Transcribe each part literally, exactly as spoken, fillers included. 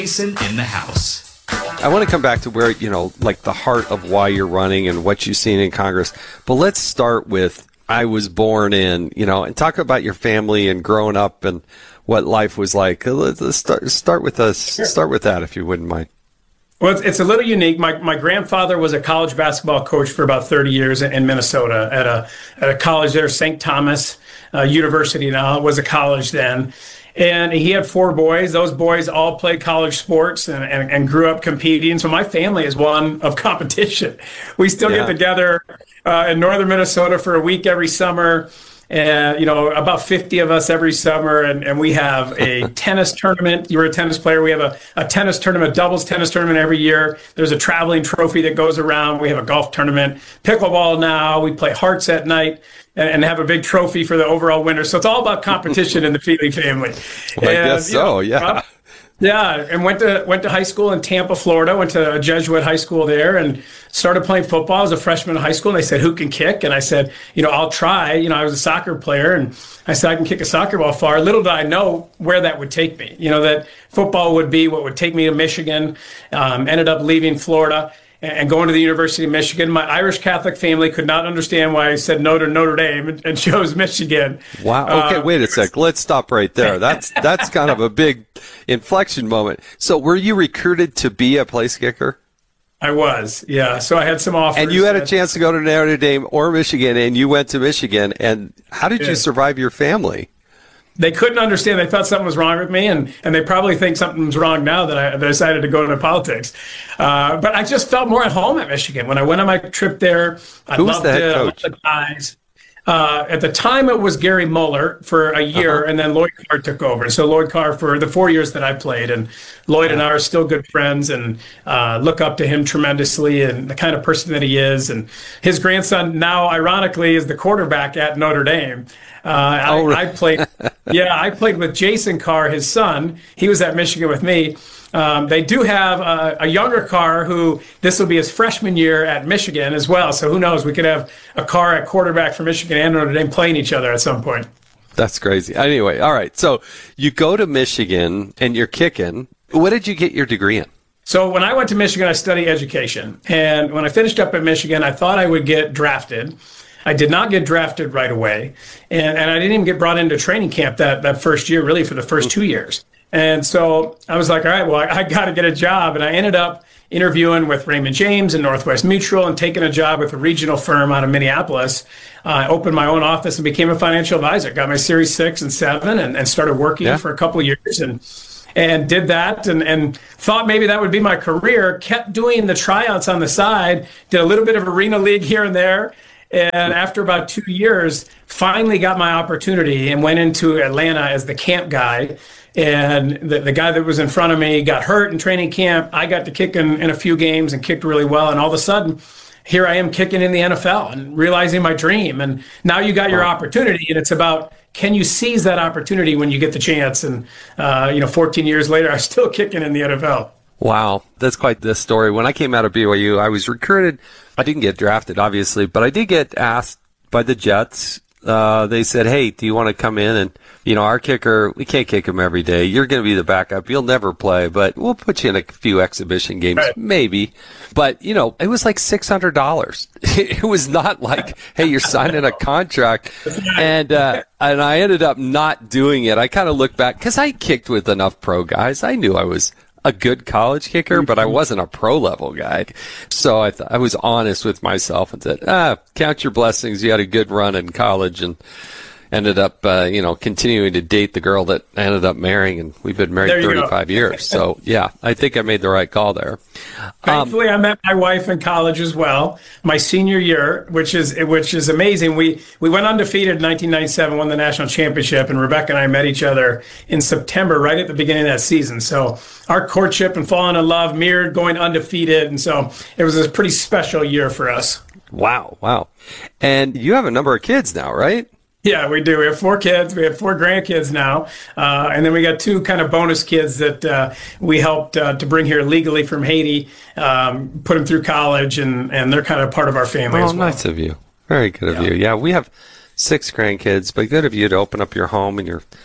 Jason in the house. I want to come back to where, you know, like the heart of why you're running and what you've seen in Congress. But let's start with I was born in, you know, and talk about your family and growing up and what life was like. Let's, let's start, start with us. Sure. Start with that, if you wouldn't mind. Well, it's, it's a little unique. My my grandfather was a college basketball coach for about thirty years in Minnesota at a at a college there, Saint Thomas uh, University now. It was a college then. And he had four boys. Those boys all played college sports and, and, and grew up competing. So my family is one of competition. We still yeah. get together uh, in northern Minnesota for a week every summer. And, you know, about fifty of us every summer. And, and we have a tennis tournament. You're a tennis player. We have a, a tennis tournament, doubles tennis tournament every year. There's a traveling trophy that goes around. We have a golf tournament, pickleball now. We play hearts at night and, and have a big trophy for the overall winner. So it's all about competition in the Feely family. Well, I and, guess so, know, yeah. Uh, Yeah, and went to went to high school in Tampa, Florida. Went to a Jesuit high school there, and started playing football. I was a freshman in high school, and they said, "Who can kick?" And I said, "You know, I'll try." You know, I was a soccer player, and I said, "I can kick a soccer ball far." Little did I know where that would take me. You know, that football would be what would take me to Michigan. Um, ended up leaving Florida and going to the University of Michigan. My Irish Catholic family could not understand why I said no to Notre Dame and chose Michigan. Wow. Okay, uh, wait a sec. Let's stop right there. That's that's kind of a big inflection moment. So were you recruited to be a place kicker? I was, yeah. So I had some offers. And you had a that, chance to go to Notre Dame or Michigan, and you went to Michigan. And how did yeah. you survive your family? They couldn't understand. They thought something was wrong with me, and, and they probably think something's wrong now that I, that I decided to go into politics. Uh, but I just felt more at home at Michigan. When I went on my trip there, I Who was loved the head it. coach? I loved the guys. Uh, at the time, it was Gary Mueller for a year, uh-huh. and then Lloyd Carr took over. So Lloyd Carr for the four years that I played, and Lloyd yeah. and I are still good friends, and uh, look up to him tremendously, and the kind of person that he is. And his grandson now, ironically, is the quarterback at Notre Dame. Uh, oh, I, right. I played, yeah, I played with Jason Carr, his son. He was at Michigan with me. Um, they do have a, a younger Carr who this will be his freshman year at Michigan as well. So who knows? We could have a Carr at quarterback for Michigan and Notre Dame playing each other at some point. That's crazy. Anyway, all right. So you go to Michigan and you're kicking. What did you get your degree in? So when I went to Michigan, I studied education. And when I finished up at Michigan, I thought I would get drafted. I did not get drafted right away. And, and I didn't even get brought into training camp that, that first year, really, for the first two years. And so I was like, all right, well, I, I got to get a job. And I ended up interviewing with Raymond James and Northwest Mutual and taking a job with a regional firm out of Minneapolis. Uh, I opened my own office and became a financial advisor. Got my Series six and seven and, and started working yeah. for a couple of years and and did that and, and thought maybe that would be my career. Kept doing the tryouts on the side, did a little bit of arena league here and there. And after about two years, finally got my opportunity and went into Atlanta as the camp guy. And the, the guy that was in front of me got hurt in training camp. I got to kick in, in a few games and kicked really well. And all of a sudden, here I am kicking in the N F L and realizing my dream. And now you got your opportunity, and it's about, can you seize that opportunity when you get the chance? And, uh, you know, fourteen years later, I'm still kicking in the N F L. Wow, that's quite the story. When I came out of B Y U, I was recruited. I didn't get drafted, obviously, but I did get asked by the Jets. Uh, they said, hey, do you want to come in? And, you know, our kicker, we can't kick him every day. You're going to be the backup. You'll never play, but we'll put you in a few exhibition games, right. maybe. But, you know, it was like six hundred dollars. It was not like, hey, you're signing a contract. And, uh, and I ended up not doing it. I kind of look back because I kicked with enough pro guys. I knew I was a good college kicker, but I wasn't a pro level guy. So I th- I was honest with myself and said, ah, count your blessings. You had a good run in college and ended up, uh, you know, continuing to date the girl that I ended up marrying, and we've been married thirty-five go. years. So yeah, I think I made the right call there. Thankfully, um, I met my wife in college as well, my senior year, which is which is amazing. We we went undefeated in nineteen ninety-seven, won the national championship, and Rebecca and I met each other in September, right at the beginning of that season. So our courtship and falling in love mirrored going undefeated, and so it was a pretty special year for us. Wow, wow. And you have a number of kids now, right? Yeah, we do. We have four kids. We have four grandkids now. Uh, and then we got two kind of bonus kids that uh, we helped uh, to bring here legally from Haiti, um, put them through college, and, and they're kind of part of our family oh, as well. Nice of you. Very good of yeah. you. Yeah, we have six grandkids, but good of you to open up your home and your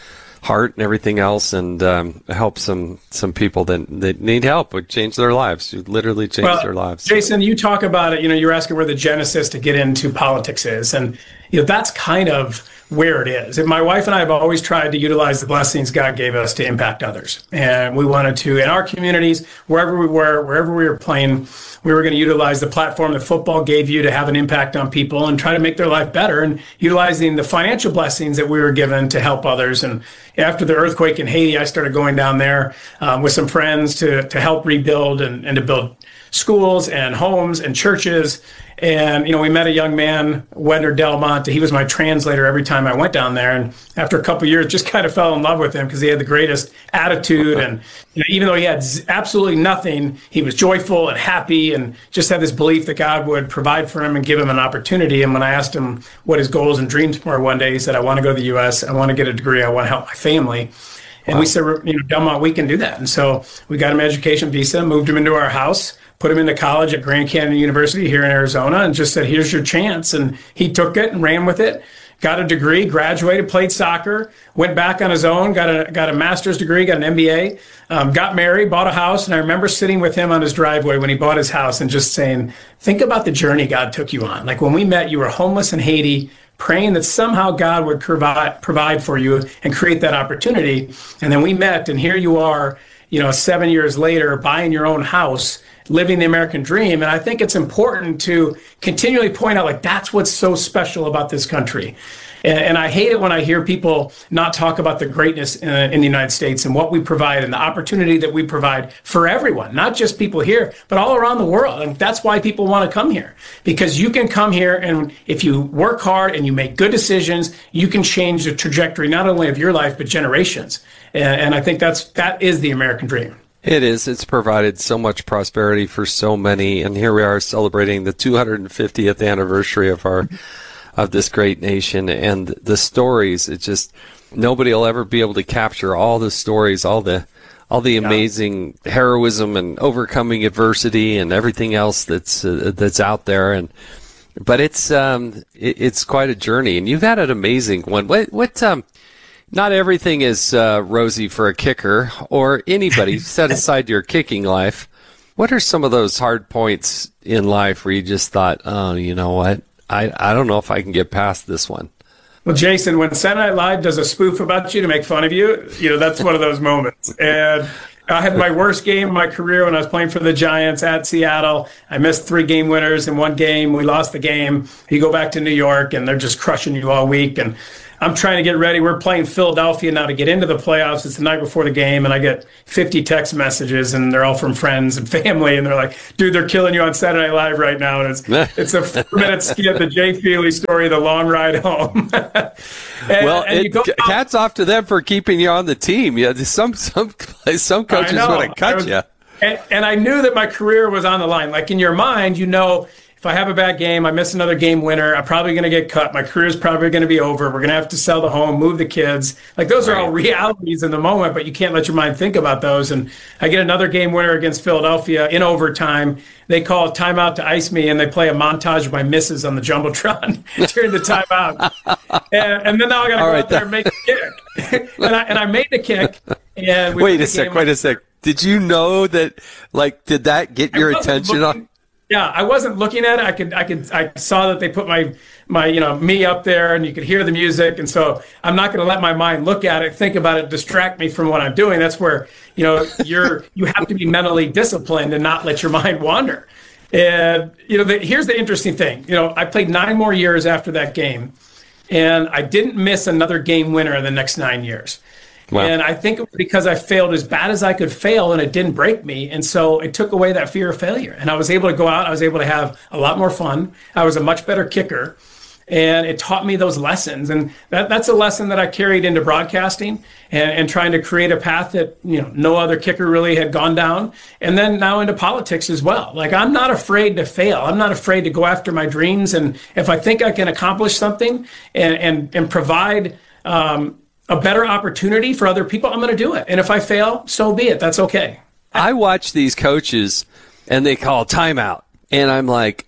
heart and everything else, and um, help some some people that, that need help, would change their lives. You literally change well, their lives. Jason, you talk about it. You know, you're asking where the genesis to get into politics is, and you know that's kind of where it is. And my wife and I have always tried to utilize the blessings God gave us to impact others. And we wanted to, in our communities, wherever we were, wherever we were playing, we were going to utilize the platform that football gave you to have an impact on people and try to make their life better, and utilizing the financial blessings that we were given to help others. And after the earthquake in Haiti, I started going down there um, with some friends to, to help rebuild and, and to build schools and homes and churches. And, you know, we met a young man, Wender Delmonte. He was my translator every time I went down there. And after a couple of years, just kind of fell in love with him because he had the greatest attitude. And you know, even though he had absolutely nothing, he was joyful and happy and just had this belief that God would provide for him and give him an opportunity. And when I asked him what his goals and dreams were one day, he said, I want to go to the U S. I want to get a degree. I want to help my family. And wow. we said, you know, Delmonte, we can do that. And so we got him an education visa, moved him into our house, put him into college at Grand Canyon University here in Arizona, and just said, here's your chance. And he took it and ran with it, got a degree, graduated, played soccer, went back on his own, got a got a master's degree, got an M B A, um, got married, bought a house. And I remember sitting with him on his driveway when he bought his house and just saying, think about the journey God took you on. Like when we met, you were homeless in Haiti, praying that somehow God would provide provide for you and create that opportunity. And then we met, and here you are, you know, seven years later, buying your own house, living the American dream. And I think it's important to continually point out, like, that's what's so special about this country. And, and I hate it when I hear people not talk about the greatness in, in the United States and what we provide and the opportunity that we provide for everyone, not just people here, but all around the world. And that's why people want to come here, because you can come here, and if you work hard and you make good decisions, you can change the trajectory, not only of your life, but generations. And, and I think that's, that is the American dream. It is. It's provided so much prosperity for so many, and here we are celebrating the two hundred fiftieth anniversary of our of this great nation, and the stories. It's just nobody will ever be able to capture all the stories, all the all the amazing yeah. heroism and overcoming adversity and everything else that's uh, that's out there. And but it's um it, it's quite a journey, and you've had an amazing one. What what um. Not everything is uh, rosy for a kicker or anybody. Set aside your kicking life. What are some of those hard points in life where you just thought, oh, you know what? I, I don't know if I can get past this one. Well, Jason, when Saturday Night Live does a spoof about you to make fun of you, you know, that's one of those moments. And I had my worst game of my career when I was playing for the Giants at Seattle. I missed three game winners in one game. We lost the game. You go back to New York, and they're just crushing you all week. And I'm trying to get ready. We're playing Philadelphia now to get into the playoffs. It's the night before the game, and I get fifty text messages, and they're all from friends and family, and they're like, dude, they're killing you on Saturday Night Live right now. And it's it's a four-minute skit, the Jay Feely story, The Long Ride Home. and, well, and it, hats off to them for keeping you on the team. Yeah, some some some coaches want to cut was, you. And, and I knew that my career was on the line. Like in your mind, you know, if I have a bad game, I miss another game winner, I'm probably going to get cut. My career is probably going to be over. We're going to have to sell the home, move the kids. Like those right. are all realities in the moment, but you can't let your mind think about those. And I get another game winner against Philadelphia in overtime. They call a timeout to ice me, and they play a montage of my misses on the Jumbotron during the timeout. and, and then now I got to go right, out there and make the kick. and, I, and I made the kick. And we wait a sec, wait a sec. Did you know that, like, did that get your attention looking, on? Yeah, I wasn't looking at it. I could, I could, I saw that they put my, my, you know, me up there, and you could hear the music. And so I'm not going to let my mind look at it, think about it, distract me from what I'm doing. That's where, you know, you're, you have to be mentally disciplined and not let your mind wander. And, you know, the, here's the interesting thing. You know, I played nine more years after that game, and I didn't miss another game winner in the next nine years. Wow. And I think it was because I failed as bad as I could fail, and it didn't break me. And so it took away that fear of failure. And I was able to go out. I was able to have a lot more fun. I was a much better kicker. And it taught me those lessons. And that, that's a lesson that I carried into broadcasting and, and trying to create a path that, you know, no other kicker really had gone down. And then now into politics as well. Like, I'm not afraid to fail. I'm not afraid to go after my dreams. And if I think I can accomplish something and, and, and provide, um, a better opportunity for other people, I'm going to do it. And if I fail, so be it. That's okay. I watch these coaches, and they call timeout. And I'm like,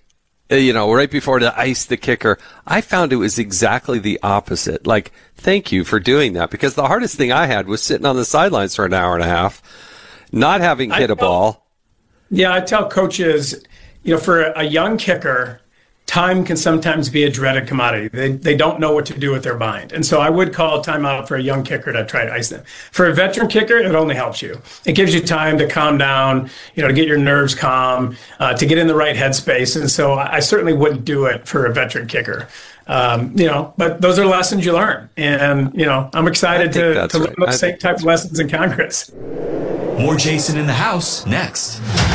you know, right before to ice the kicker. I found it was exactly the opposite. Like, thank you for doing that, because the hardest thing I had was sitting on the sidelines for an hour and a half, not having hit I a tell, ball. Yeah, I tell coaches, you know, for a young kicker, time can sometimes be a dreaded commodity. They they don't know what to do with their mind. And so I would call a timeout for a young kicker to try to ice them. For a veteran kicker, it only helps you. It gives you time to calm down, you know, to get your nerves calm, uh, to get in the right headspace. And so I certainly wouldn't do it for a veteran kicker. Um, you know, but those are lessons you learn. And, you know, I'm excited to, to learn right. those same type of lessons in Congress. More Jason in the House next.